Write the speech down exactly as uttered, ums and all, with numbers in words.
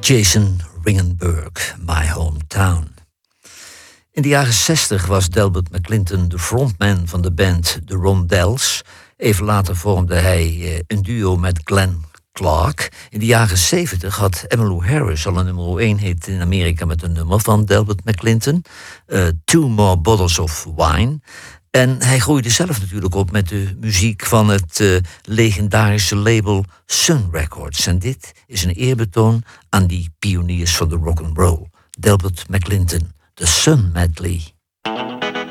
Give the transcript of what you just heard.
Jason Ringenberg, My Hometown. In de jaren zestig was Delbert McClinton de frontman van de band The Rondells. Even later vormde hij een duo met Glenn Clark. In de jaren zeventig had Emmylou Harris al een nummer één hit in Amerika met een nummer van Delbert McClinton. Uh, Two More Bottles of Wine. En hij groeide zelf natuurlijk op met de muziek van het uh, legendarische label Sun Records. En dit is een eerbetoon aan die pioniers van de rock'n'roll. Delbert McClinton, The Sun Medley.